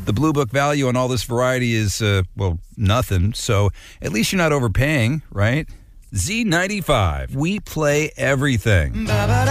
The Blue Book value on all this variety is, nothing. So at least you're not overpaying, right? Z95. We play everything.